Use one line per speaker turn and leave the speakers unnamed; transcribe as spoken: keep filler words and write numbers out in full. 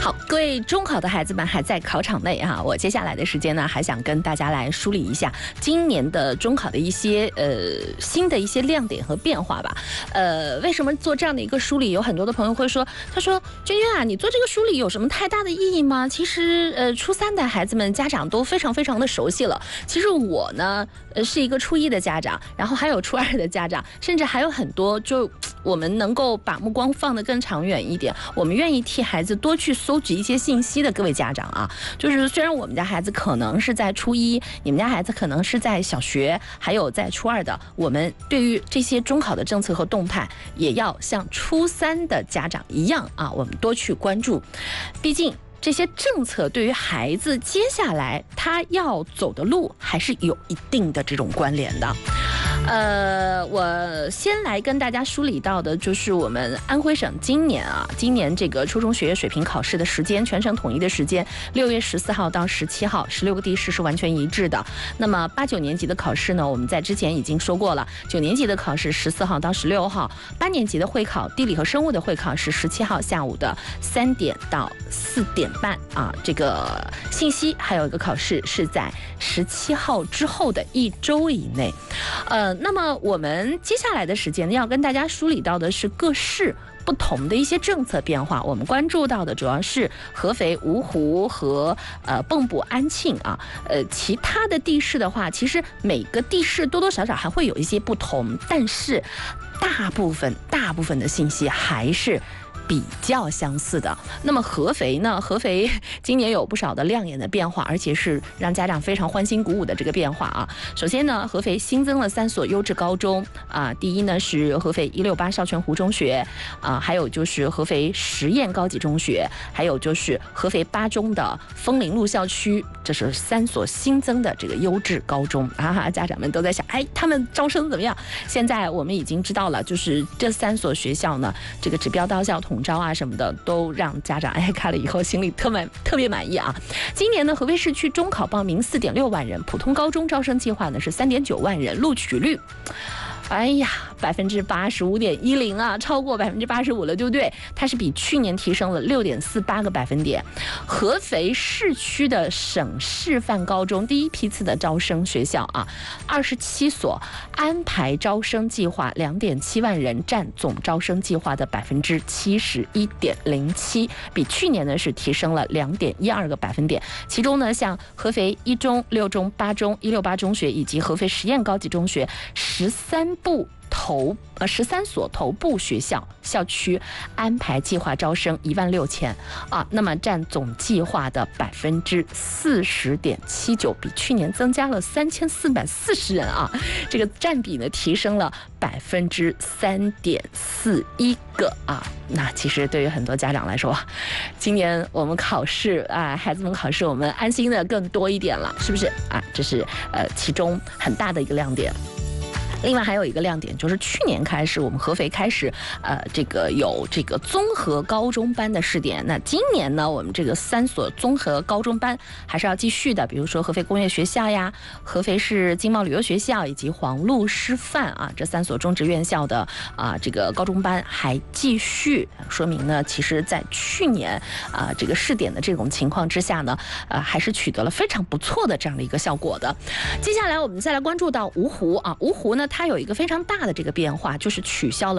好，各位中考的孩子们还在考场内啊，我接下来的时间呢，还想跟大家来梳理一下今年的中考的一些呃新的一些亮点和变化吧。呃，为什么做这样的一个梳理？有很多的朋友会说，他说娟娟啊，你做这个梳理有什么太大的意义吗？其实呃，初三的孩子们家长都非常非常的熟悉了。其实我呢，呃，是一个初一的家长，然后还有初二的家长，甚至还有很多就我们能够把目光放得更长远一点，我们愿意替孩子多去搜集一些信息的各位家长啊，就是虽然我们家孩子可能是在初一，你们家孩子可能是在小学，还有在初二的，我们对于这些中考的政策和动态，也要像初三的家长一样啊，我们多去关注，毕竟这些政策对于孩子接下来他要走的路还是有一定的这种关联的。呃，我先来跟大家梳理到的就是我们安徽省今年啊，今年这个初中学业水平考试的时间，全省统一的时间，六月十四号到十七号，十六个地市是完全一致的。那么八九年级的考试呢，我们在之前已经说过了，九年级的考试十四号到十六号，八年级的会考，地理和生物的会考是十七号下午的三点到四点半啊。这个信息还有一个考试是在十七号之后的一周以内。呃，那么我们接下来的时间要跟大家梳理到的是各市不同的一些政策变化，我们关注到的主要是合肥、芜湖和呃蚌埠、安庆啊，呃，其他的地市的话，其实每个地市多多少少还会有一些不同，但是大部分大部分的信息还是比较相似的。那么合肥呢？合肥今年有不少的亮眼的变化，而且是让家长非常欢欣鼓舞的这个变化啊。首先呢，合肥新增了三所优质高中啊，第一呢是合肥一六八少泉湖中学啊，还有就是合肥实验高级中学，还有就是合肥八中的枫林路校区，这是三所新增的这个优质高中啊。家长们都在想，哎，他们招生怎么样？现在我们已经知道了，就是这三所学校呢，这个指标到校统招啊什么的，都让家长哎看了以后心里特满特别满意啊。今年呢，合肥市区中考报名四点六万人，普通高中招生计划呢是三点九万人，录取率，哎呀，百分之八十五点一零啊，超过百分之八十五了，对不对？它是比去年提升了六点四八个百分点。合肥市区的省示范高中第一批次的招生学校啊，二十七所，安排招生计划两点七万人，占总招生计划的百分之七十一点零七，比去年呢是提升了两点一二个百分点。其中呢，像合肥一中、六中、八中、一六八中学以及合肥实验高级中学十三部头呃十三所头部学校校区安排计划招生一万六千啊，那么占总计划的百分之四十点七九，比去年增加了三千四百四十人啊，这个占比呢提升了百分之三点四一个啊。那其实对于很多家长来说，今年我们考试啊，孩子们考试我们安心的更多一点了，是不是啊？这是呃其中很大的一个亮点。另外还有一个亮点，就是去年开始我们合肥开始呃这个有这个综合高中班的试点，那今年呢我们这个三所综合高中班还是要继续的，比如说合肥工业学校呀、合肥市经贸旅游学校以及黄路师范啊，这三所中职院校的啊这个高中班还继续，说明呢其实在去年啊这个试点的这种情况之下呢，呃还是取得了非常不错的这样的一个效果的。接下来我们再来关注到芜湖啊，芜湖呢它有一个非常大的这个变化，就是取消了